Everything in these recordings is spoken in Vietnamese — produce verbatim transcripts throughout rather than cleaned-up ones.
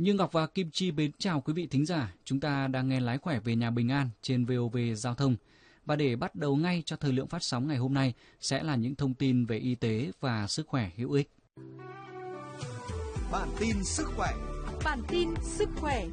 Như Ngọc và Kim Chi mến chào quý vị thính giả, chúng ta đang nghe Lái khỏe về nhà bình an trên vê o vê Giao thông. Và để bắt đầu ngay cho thời lượng phát sóng ngày hôm nay sẽ là những thông tin về y tế và sức khỏe hữu ích. Bản tin sức khỏe. Bản tin sức khỏe.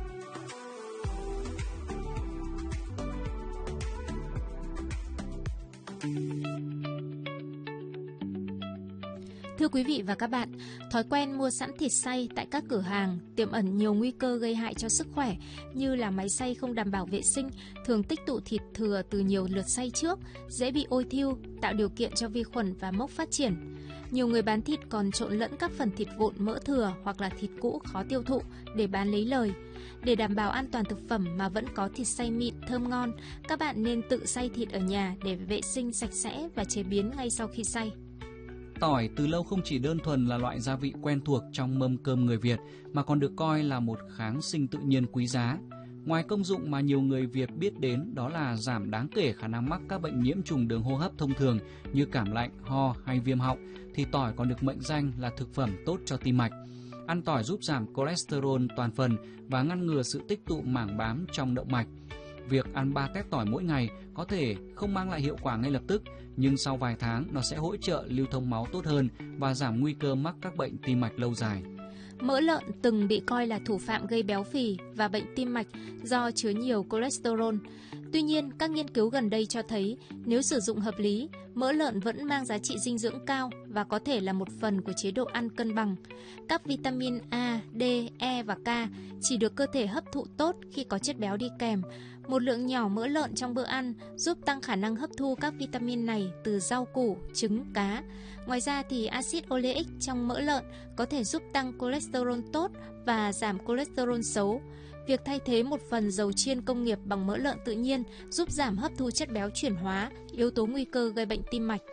Thưa quý vị và các bạn, thói quen mua sẵn thịt xay tại các cửa hàng tiềm ẩn nhiều nguy cơ gây hại cho sức khỏe như là máy xay không đảm bảo vệ sinh, thường tích tụ thịt thừa từ nhiều lượt xay trước, dễ bị ôi thiêu, tạo điều kiện cho vi khuẩn và mốc phát triển. Nhiều người bán thịt còn trộn lẫn các phần thịt vụn mỡ thừa hoặc là thịt cũ khó tiêu thụ để bán lấy lời. Để đảm bảo an toàn thực phẩm mà vẫn có thịt xay mịn, thơm ngon, các bạn nên tự xay thịt ở nhà để vệ sinh sạch sẽ và chế biến ngay sau khi xay. Tỏi từ lâu không chỉ đơn thuần là loại gia vị quen thuộc trong mâm cơm người Việt mà còn được coi là một kháng sinh tự nhiên quý giá. Ngoài công dụng mà nhiều người Việt biết đến đó là giảm đáng kể khả năng mắc các bệnh nhiễm trùng đường hô hấp thông thường như cảm lạnh, ho hay viêm họng, thì tỏi còn được mệnh danh là thực phẩm tốt cho tim mạch. Ăn tỏi giúp giảm cholesterol toàn phần và ngăn ngừa sự tích tụ mảng bám trong động mạch. Việc ăn ba tép tỏi mỗi ngày có thể không mang lại hiệu quả ngay lập tức, nhưng sau vài tháng nó sẽ hỗ trợ lưu thông máu tốt hơn và giảm nguy cơ mắc các bệnh tim mạch lâu dài. Mỡ lợn từng bị coi là thủ phạm gây béo phì và bệnh tim mạch do chứa nhiều cholesterol. Tuy nhiên, các nghiên cứu gần đây cho thấy nếu sử dụng hợp lý, mỡ lợn vẫn mang giá trị dinh dưỡng cao và có thể là một phần của chế độ ăn cân bằng. Các vitamin A, D, E và K chỉ được cơ thể hấp thụ tốt khi có chất béo đi kèm. Một lượng nhỏ mỡ lợn trong bữa ăn giúp tăng khả năng hấp thu các vitamin này từ rau củ, trứng, cá. Ngoài ra thì axit oleic trong mỡ lợn có thể giúp tăng cholesterol tốt và giảm cholesterol xấu. Việc thay thế một phần dầu chiên công nghiệp bằng mỡ lợn tự nhiên giúp giảm hấp thu chất béo chuyển hóa, yếu tố nguy cơ gây bệnh tim mạch.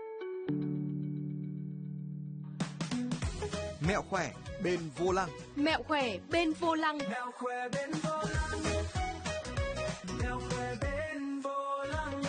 Mẹo khỏe bên vô lăng. Mẹo khỏe bên vô lăng. Mẹo khỏe bên vô lăng. Mẹo khỏe bên vô lăng.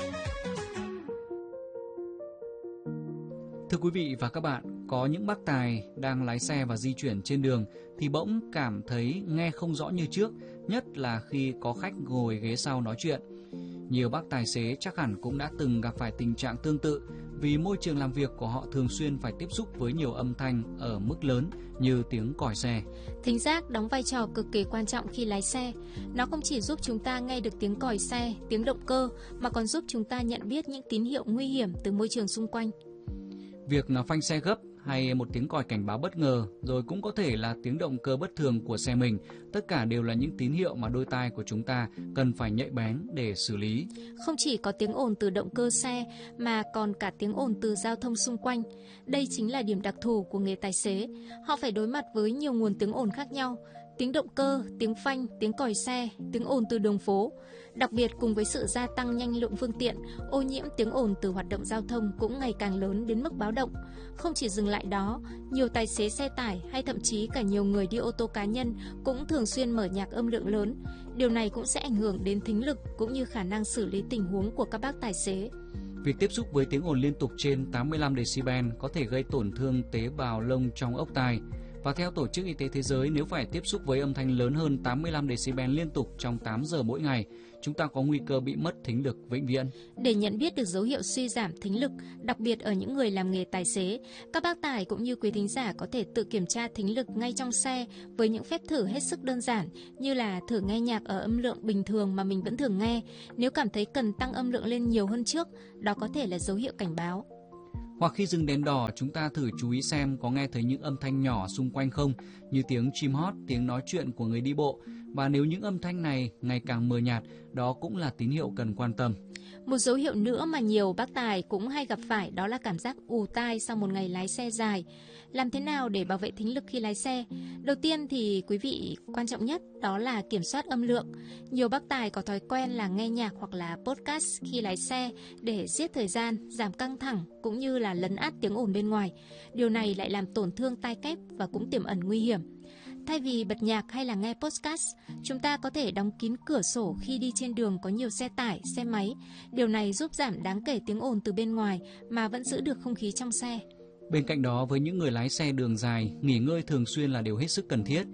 Thưa quý vị và các bạn, có những bác tài đang lái xe và di chuyển trên đường thì bỗng cảm thấy nghe không rõ như trước, nhất là khi có khách ngồi ghế sau nói chuyện. Nhiều bác tài xế chắc hẳn cũng đã từng gặp phải tình trạng tương tự vì môi trường làm việc của họ thường xuyên phải tiếp xúc với nhiều âm thanh ở mức lớn như tiếng còi xe. Thính giác đóng vai trò cực kỳ quan trọng khi lái xe. Nó không chỉ giúp chúng ta nghe được tiếng còi xe, tiếng động cơ mà còn giúp chúng ta nhận biết những tín hiệu nguy hiểm từ môi trường xung quanh. Việc phanh xe gấp hay một tiếng còi cảnh báo bất ngờ, rồi cũng có thể là tiếng động cơ bất thường của xe mình, tất cả đều là những tín hiệu mà đôi tai của chúng ta cần phải nhạy bén để xử lý. Không chỉ có tiếng ồn từ động cơ xe mà còn cả tiếng ồn từ giao thông xung quanh. Đây chính là điểm đặc thù của nghề tài xế. Họ phải đối mặt với nhiều nguồn tiếng ồn khác nhau. Tiếng động cơ, tiếng phanh, tiếng còi xe, tiếng ồn từ đường phố. Đặc biệt cùng với sự gia tăng nhanh lượng phương tiện, ô nhiễm tiếng ồn từ hoạt động giao thông cũng ngày càng lớn đến mức báo động. Không chỉ dừng lại đó, nhiều tài xế xe tải hay thậm chí cả nhiều người đi ô tô cá nhân cũng thường xuyên mở nhạc âm lượng lớn. Điều này cũng sẽ ảnh hưởng đến thính lực cũng như khả năng xử lý tình huống của các bác tài xế. Việc tiếp xúc với tiếng ồn liên tục trên tám mươi lăm decibel có thể gây tổn thương tế bào lông trong ốc tai. Và theo Tổ chức Y tế Thế giới, nếu phải tiếp xúc với âm thanh lớn hơn tám mươi lăm decibel liên tục trong tám giờ mỗi ngày, chúng ta có nguy cơ bị mất thính lực vĩnh viễn. Để nhận biết được dấu hiệu suy giảm thính lực, đặc biệt ở những người làm nghề tài xế, các bác tài cũng như quý thính giả có thể tự kiểm tra thính lực ngay trong xe với những phép thử hết sức đơn giản như là thử nghe nhạc ở âm lượng bình thường mà mình vẫn thường nghe. Nếu cảm thấy cần tăng âm lượng lên nhiều hơn trước, đó có thể là dấu hiệu cảnh báo. Hoặc khi dừng đèn đỏ, chúng ta thử chú ý xem có nghe thấy những âm thanh nhỏ xung quanh không, như tiếng chim hót, tiếng nói chuyện của người đi bộ. Và nếu những âm thanh này ngày càng mờ nhạt, đó cũng là tín hiệu cần quan tâm. Một dấu hiệu nữa mà nhiều bác tài cũng hay gặp phải đó là cảm giác ù tai sau một ngày lái xe dài. Làm thế nào để bảo vệ thính lực khi lái xe? Đầu tiên thì quý vị quan trọng nhất đó là kiểm soát âm lượng. Nhiều bác tài có thói quen là nghe nhạc hoặc là podcast khi lái xe để giết thời gian, giảm căng thẳng cũng như là lấn át tiếng ồn bên ngoài. Điều này lại làm tổn thương tai kép và cũng tiềm ẩn nguy hiểm. Thay vì bật nhạc hay là nghe podcast, chúng ta có thể đóng kín cửa sổ khi đi trên đường có nhiều xe tải, xe máy. Điều này giúp giảm đáng kể tiếng ồn từ bên ngoài mà vẫn giữ được không khí trong xe. Bên cạnh đó, với những người lái xe đường dài, nghỉ ngơi thường xuyên là điều hết sức cần thiết.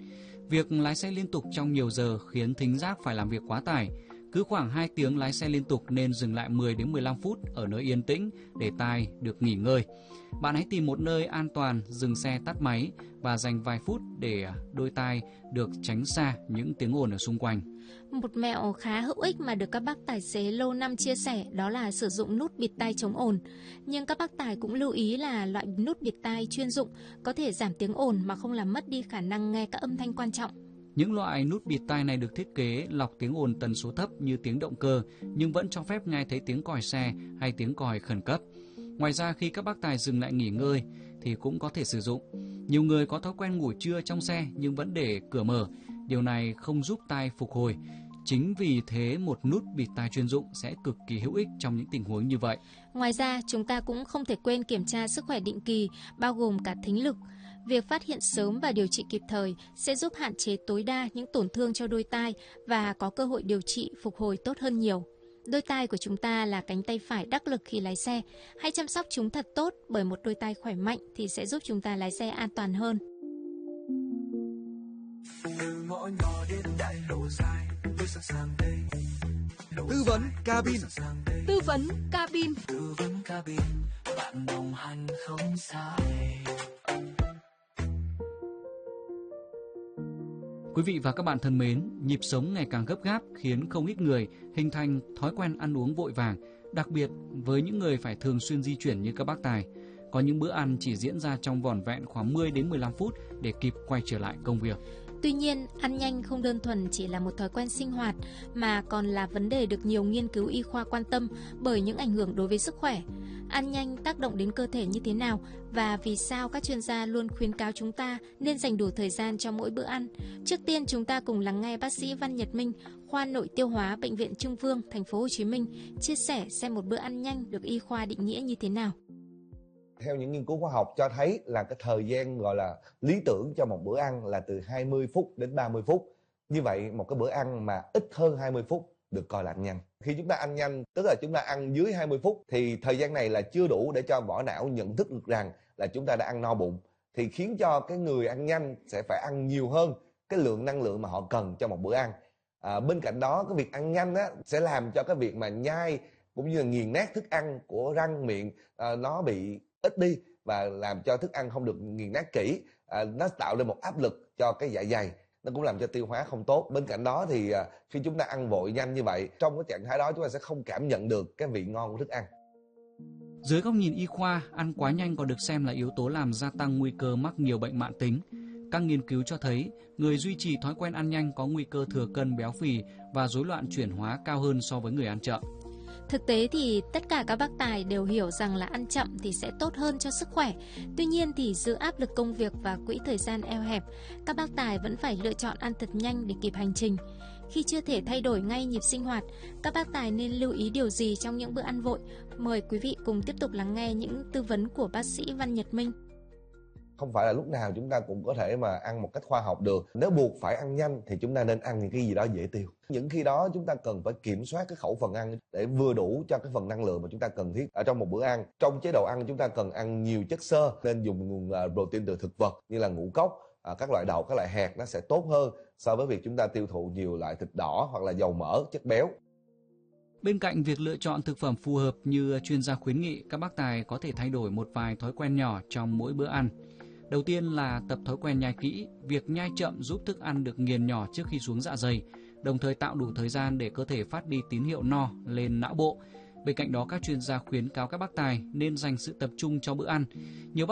Việc lái xe liên tục trong nhiều giờ khiến thính giác phải làm việc quá tải. Cứ khoảng hai tiếng lái xe liên tục nên dừng lại mười đến mười lăm phút ở nơi yên tĩnh để tai được nghỉ ngơi. Bạn hãy tìm một nơi an toàn, dừng xe tắt máy và dành vài phút để đôi tai được tránh xa những tiếng ồn ở xung quanh. Một mẹo khá hữu ích mà được các bác tài xế lâu năm chia sẻ đó là sử dụng nút bịt tai chống ồn. Nhưng các bác tài cũng lưu ý là loại nút bịt tai chuyên dụng có thể giảm tiếng ồn mà không làm mất đi khả năng nghe các âm thanh quan trọng. Những loại nút bịt tai này được thiết kế lọc tiếng ồn tần số thấp như tiếng động cơ nhưng vẫn cho phép nghe thấy tiếng còi xe hay tiếng còi khẩn cấp. Ngoài ra khi các bác tài dừng lại nghỉ ngơi thì cũng có thể sử dụng. Nhiều người có thói quen ngủ trưa trong xe nhưng vẫn để cửa mở. Điều này không giúp tai phục hồi. Chính vì thế một nút bịt tai chuyên dụng sẽ cực kỳ hữu ích trong những tình huống như vậy. Ngoài ra, chúng ta cũng không thể quên kiểm tra sức khỏe định kỳ, bao gồm cả thính lực. Việc phát hiện sớm và điều trị kịp thời sẽ giúp hạn chế tối đa những tổn thương cho đôi tai và có cơ hội điều trị phục hồi tốt hơn nhiều. Đôi tai của chúng ta là cánh tay phải đắc lực khi lái xe. Hãy chăm sóc chúng thật tốt bởi một đôi tai khỏe mạnh thì sẽ giúp chúng ta lái xe an toàn hơn. Từ ngõ nhỏ đến đại lộ dài, tôi sẵn sàng đây. Tư vấn cabin. Tư vấn cabin. Tư vấn cabin, bạn đồng hành không sai. Quý vị và các bạn thân mến, nhịp sống ngày càng gấp gáp khiến không ít người hình thành thói quen ăn uống vội vàng, đặc biệt với những người phải thường xuyên di chuyển như các bác tài. Có những bữa ăn chỉ diễn ra trong vỏn vẹn khoảng mười đến mười lăm phút để kịp quay trở lại công việc. Tuy nhiên, ăn nhanh không đơn thuần chỉ là một thói quen sinh hoạt mà còn là vấn đề được nhiều nghiên cứu y khoa quan tâm bởi những ảnh hưởng đối với sức khỏe. Ăn nhanh tác động đến cơ thể như thế nào và vì sao các chuyên gia luôn khuyến cáo chúng ta nên dành đủ thời gian cho mỗi bữa ăn? Trước tiên chúng ta cùng lắng nghe bác sĩ Văn Nhật Minh, khoa nội tiêu hóa Bệnh viện Trưng Vương, thành phố Hồ Chí Minh chia sẻ xem một bữa ăn nhanh được y khoa định nghĩa như thế nào. Theo những nghiên cứu khoa học cho thấy là cái thời gian gọi là lý tưởng cho một bữa ăn là từ hai mươi phút đến ba mươi phút. Như vậy một cái bữa ăn mà ít hơn hai mươi phút được coi là ăn nhanh. Khi chúng ta ăn nhanh, tức là chúng ta ăn dưới hai mươi phút thì thời gian này là chưa đủ để cho vỏ não nhận thức được rằng là chúng ta đã ăn no bụng. Thì khiến cho cái người ăn nhanh sẽ phải ăn nhiều hơn cái lượng năng lượng mà họ cần cho một bữa ăn. À, bên cạnh đó cái việc ăn nhanh á, sẽ làm cho cái việc mà nhai cũng như là nghiền nát thức ăn của răng miệng à, nó bị ít đi và làm cho thức ăn không được nghiền nát kỹ, à, nó tạo lên một áp lực cho cái dạ dày, nó cũng làm cho tiêu hóa không tốt. Bên cạnh đó thì à, khi chúng ta ăn vội nhanh như vậy, trong cái trạng thái đó chúng ta sẽ không cảm nhận được cái vị ngon của thức ăn. Dưới góc nhìn y khoa, ăn quá nhanh còn được xem là yếu tố làm gia tăng nguy cơ mắc nhiều bệnh mãn tính. Các nghiên cứu cho thấy, người duy trì thói quen ăn nhanh có nguy cơ thừa cân béo phì và rối loạn chuyển hóa cao hơn so với người ăn chậm. Thực tế thì tất cả các bác tài đều hiểu rằng là ăn chậm thì sẽ tốt hơn cho sức khỏe. Tuy nhiên thì dưới áp lực công việc và quỹ thời gian eo hẹp, các bác tài vẫn phải lựa chọn ăn thật nhanh để kịp hành trình. Khi chưa thể thay đổi ngay nhịp sinh hoạt, các bác tài nên lưu ý điều gì trong những bữa ăn vội? Mời quý vị cùng tiếp tục lắng nghe những tư vấn của bác sĩ Văn Nhật Minh. Không phải là lúc nào chúng ta cũng có thể mà ăn một cách khoa học được. Nếu buộc phải ăn nhanh thì chúng ta nên ăn những cái gì đó dễ tiêu. Những khi đó chúng ta cần phải kiểm soát cái khẩu phần ăn để vừa đủ cho cái phần năng lượng mà chúng ta cần thiết ở trong một bữa ăn. Trong chế độ ăn chúng ta cần ăn nhiều chất xơ, nên dùng nguồn protein từ thực vật như là ngũ cốc, các loại đậu, các loại hạt nó sẽ tốt hơn so với việc chúng ta tiêu thụ nhiều loại thịt đỏ hoặc là dầu mỡ, chất béo. Bên cạnh việc lựa chọn thực phẩm phù hợp như chuyên gia khuyến nghị, các bác tài có thể thay đổi một vài thói quen nhỏ trong mỗi bữa ăn. Đầu tiên là tập thói quen nhai kỹ. Việc nhai chậm giúp thức ăn được nghiền nhỏ trước khi xuống dạ dày, đồng thời tạo đủ thời gian để cơ thể phát đi tín hiệu no lên não bộ. Bên cạnh đó, các chuyên gia khuyến cáo các bác tài nên dành sự tập trung cho bữa ăn. Nhiều bác